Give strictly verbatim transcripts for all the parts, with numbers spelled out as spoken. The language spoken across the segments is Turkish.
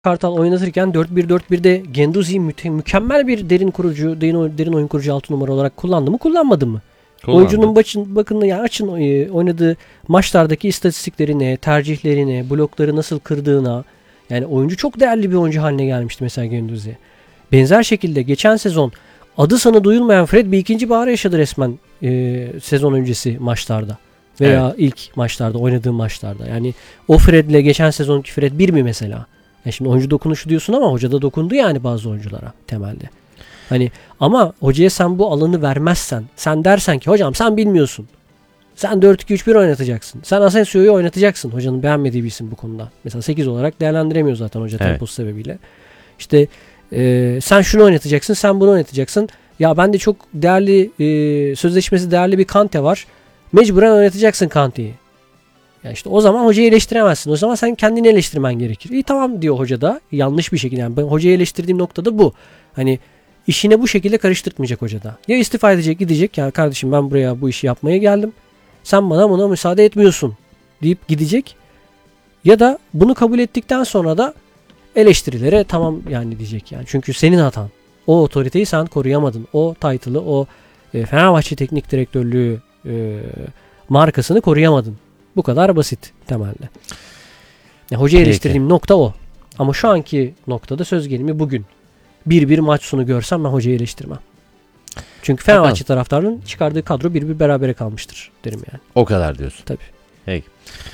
Kartal oynatırken dört bir dört birde Guendouzi'yi müte- mükemmel bir derin kurucu, derin, derin oyun kurucu altı numara olarak kullandı mı, kullanmadı mı? Kullandı. Oyuncunun başın, bakın ya açın oynadığı maçlardaki istatistiklerine, tercihlerine, blokları nasıl kırdığına. Yani oyuncu çok değerli bir oyuncu haline gelmişti mesela Guendouzi. Benzer şekilde geçen sezon adı sanı duyulmayan Fred bir ikinci baharı yaşadı resmen e, sezon öncesi maçlarda. Veya evet. ilk maçlarda, oynadığım maçlarda. Yani o Fred'le geçen sezonki Fred bir mi mesela? Yani şimdi oyuncu dokunuşu diyorsun ama hoca da dokundu yani bazı oyunculara temelde. Hani ama hocaya sen bu alanı vermezsen, sen dersen ki hocam sen bilmiyorsun. Sen dört iki üç bir oynatacaksın. Sen Asensio'yu oynatacaksın. Hocanın beğenmediği bir isim bu konuda. Mesela sekiz olarak değerlendiremiyor zaten hoca evet. temposu sebebiyle. İşte e, sen şunu oynatacaksın, sen bunu oynatacaksın. Ya bende çok değerli, e, sözleşmesi değerli bir Kante var. Mecburen oynatacaksın Kante'yi. Yani işte o zaman hocayı eleştiremezsin. O zaman sen kendini eleştirmen gerekir. İyi tamam diyor hoca da. Yanlış bir şekilde. Yani ben hocayı eleştirdiğim noktada bu. Hani işine bu şekilde karıştırtmayacak hoca da. Ya istifa edecek, gidecek. Ya kardeşim ben buraya bu işi yapmaya geldim. Sen bana buna müsaade etmiyorsun deyip gidecek. Ya da bunu kabul ettikten sonra da eleştirilere tamam yani diyecek yani. Çünkü senin hatan. O otoriteyi sen koruyamadın. O title'ı, o e, Fenerbahçe Teknik Direktörlüğü e, markasını koruyamadın. Bu kadar basit temelde. Yani hocayı eleştirdiğim nokta o. Ama şu anki noktada söz gelimi bugün. Bir bir maç sonu görsem ben hocayı eleştirmem. Çünkü Fenerbahçe taraftarının çıkardığı kadro bir bir berabere kalmıştır derim yani. O kadar diyorsun. Tabii. Peki.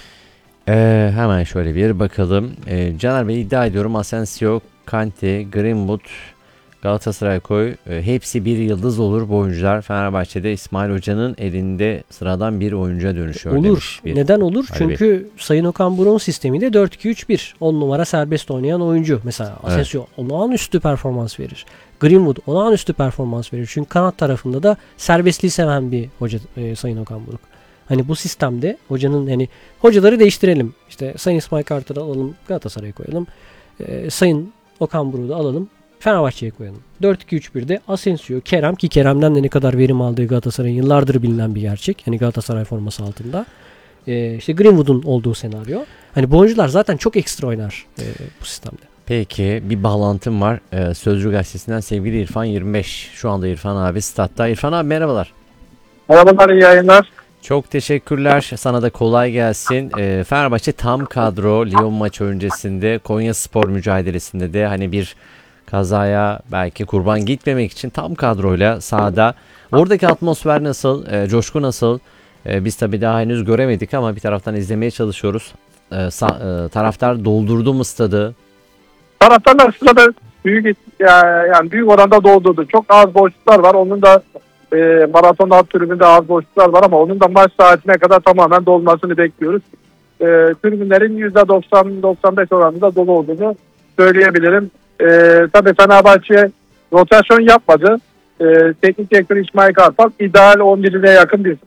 Ee, hemen şöyle bir bakalım. Ee, Caner Bey iddia ediyorum Asensio, Kante, Greenwood, Galatasaray koy. E, hepsi bir yıldız olur bu oyuncular. Fenerbahçe'de İsmail Hoca'nın elinde sıradan bir oyuncuya dönüşüyor. Olur. Bir Neden olur? Ali Çünkü Bey. Sayın Okan Buruk'un sisteminde dört iki üç bir. on numara serbest oynayan oyuncu. Mesela Asensio evet. olağanüstü performans verir. Greenwood olağanüstü performans verir. Çünkü kanat tarafında da serbestliği seven bir hoca e, Sayın Okan Buruk. Hani bu sistemde hocanın hani hocaları değiştirelim. İşte Sayın İsmail Kartal'ı alalım, Galatasaray'a koyalım. E, Sayın Okan Buruk'u da alalım, Fenerbahçe'ye koyalım. dört iki üç birde Asensio, Kerem ki Kerem'den de ne kadar verim aldığı Galatasaray'ın yıllardır bilinen bir gerçek. Hani Galatasaray forması altında. Ee, işte Greenwood'un olduğu senaryo. Hani bu oyuncular zaten çok ekstra oynar e, bu sistemde. Peki bir bağlantım var. Ee, Sözcü Gazetesi'nden sevgili İrfan yirmi beş. Şu anda İrfan abi statta. İrfan abi merhabalar. Merhabalar, iyi yayınlar. Çok teşekkürler. Sana da kolay gelsin. Ee, Fenerbahçe tam kadro. Lyon maçı öncesinde Konyaspor mücadelesinde de hani bir kazaya belki kurban gitmemek için tam kadroyla sahada. Oradaki atmosfer nasıl? E, coşku nasıl? E, biz tabii daha henüz göremedik ama bir taraftan izlemeye çalışıyoruz. E, sa- e, taraftar doldurdu mu stadı? Taraftarlar sırada büyük yani büyük oranda doldurdu. Çok az boşluklar var. Onun da e, maraton alt tribünde az boşluklar var ama onun da maç saatine kadar tamamen dolmasını bekliyoruz. E, tribünlerin yüzde doksan doksan beş oranında dolu olduğunu söyleyebilirim. Ee, tabii Fenerbahçe rotasyon yapmadı. Ee, teknik direktör İsmail Kartal ideal on birine yakın bir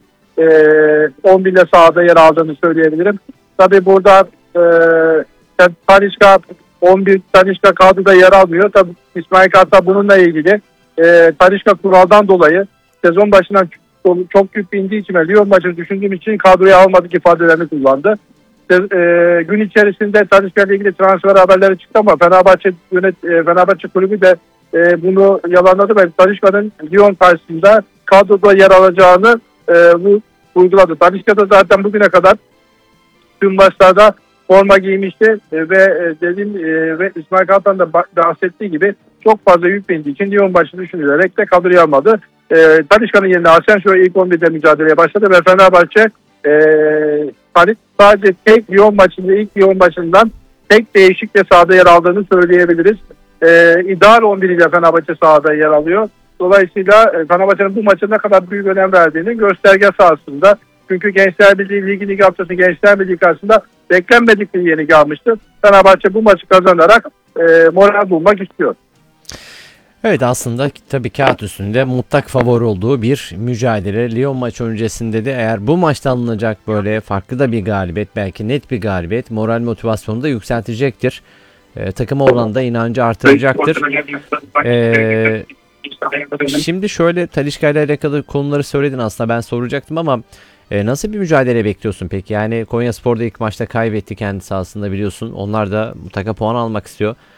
e, on birle sahada yer aldığını söyleyebilirim. Tabii burada e, Talisca on bir Talisca kadroda yer almıyor. Tabii İsmail Kartal bununla ilgili e, Talisca kuraldan dolayı sezon başından çok, çok yük bindiği için Lyon maçını düşündüğüm için kadroya almadık ifadelerini kullandı. E, gün içerisinde Talisca ile ilgili transfer haberleri çıktı ama Fenerbahçe yönet e, Fenerbahçe kulübü de e, bunu yalanladı ve Talisca'nın Lyon karşısında kadroda yer alacağını e, bu uyguladı. Talisca da zaten bugüne kadar tüm maçlarda forma giymişti e, ve e, dediğim e, ve İsmail Kartal da bahsettiği gibi çok fazla yük bindiği için Lyon maçını düşünülerek de kadroya almadı. E, Talisca'nın yerine Asensio ilk on birde mücadeleye başladı ve Fenerbahçe eee Hani sadece tek Lyon maçında ilk Lyon maçından tek değişikle sahada yer aldığını söyleyebiliriz. Ee, ideal on bir ile Fenerbahçe sahada yer alıyor. Dolayısıyla e, Fenerbahçe'nin bu maça ne kadar büyük önem verdiğini göstergesi aslında. Çünkü Gençler Birliği Ligi Ligi haftası Gençler Birliği karşısında beklenmedik bir yenik almıştı. Fenerbahçe bu maçı kazanarak e, moral bulmak istiyor. Evet aslında tabii kağıt üstünde mutlak favori olduğu bir mücadele. Lyon maçı öncesinde de eğer bu maçta alınacak böyle farklı da bir galibiyet, belki net bir galibiyet moral motivasyonu da yükseltecektir. Ee, takıma olan da inancı artıracaktır. Ee, şimdi şöyle Talisca ile alakalı konuları söyledin aslında ben soracaktım ama E, nasıl bir mücadele bekliyorsun peki? Yani Konyaspor'da ilk maçta kaybetti kendi sahasında biliyorsun. Onlar da mutlaka puan almak istiyor.